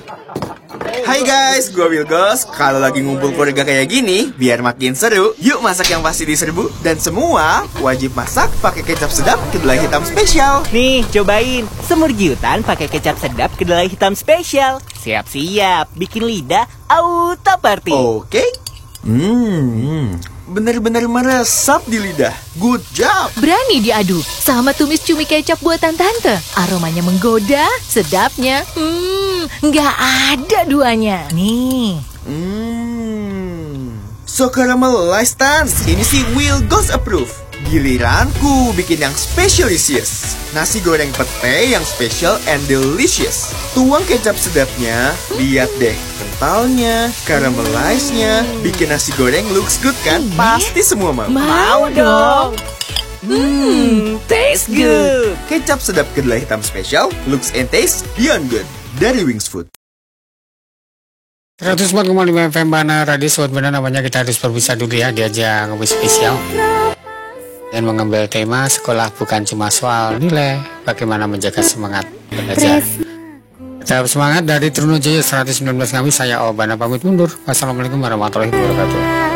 Hai guys, gue Wilgos. Kalau lagi ngumpul keluarga kayak gini, biar makin seru, yuk masak yang pasti diserbu. Dan semua wajib masak pakai kecap sedap kedelai hitam spesial. Nih, cobain semur giutan pakai kecap sedap kedelai hitam spesial. Siap-siap, bikin lidah auto party. Oke. Bener-bener meresap di lidah. Good job. Berani diadu sama tumis cumi kecap buatan tante. Aromanya menggoda, sedapnya, nggak ada duanya. Nih, So caramelized Tan. Ini sih Wilgos approve. Giliranku bikin yang specialisius. Nasi goreng pete yang special and delicious. Tuang kecap sedapnya. Lihat deh kentalnya, caramelized-nya. Bikin nasi goreng looks good kan? Pasti semua mau. Mau dong. taste good. Kecap sedap kedelai hitam spesial, looks and taste beyond good. Dari Wings Food. 104,5 FM Bana Radio Sobat Bana, namanya kita harus berpisah dulu ya di ajang spesial dan mengambil tema sekolah bukan cuma soal nilai, bagaimana menjaga semangat belajar. Tetap semangat dari Trunojaya 119 kami, saya Obana pamit mundur. Wassalamualaikum warahmatullahi wabarakatuh.